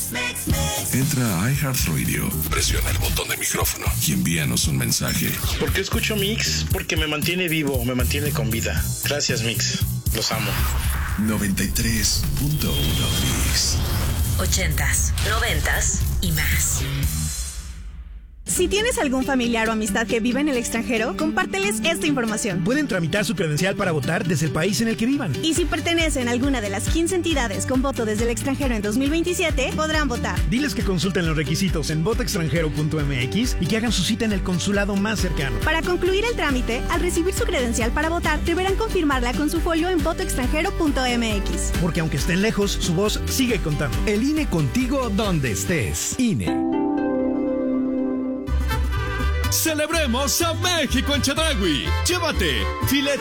Entra a iHeartRadio, presiona el botón de micrófono y envíanos un mensaje. ¿Por qué escucho Mix? Porque me mantiene vivo, me mantiene con vida. Gracias, Mix. Los amo. 93.1 Mix. 80s, 90s y más. Si tienes algún familiar o amistad que vive en el extranjero, compárteles esta información. Pueden tramitar su credencial para votar desde el país en el que vivan. Y si pertenecen a alguna de las 15 entidades con voto desde el extranjero en 2027, podrán votar. Diles que consulten los requisitos en votoextranjero.mx y que hagan su cita en el consulado más cercano. Para concluir el trámite, al recibir su credencial para votar, deberán confirmarla con su folio en votoextranjero.mx. Porque aunque estén lejos, su voz sigue contando. El INE contigo donde estés. INE. Celebremos a México en Chedraui. Llévate filete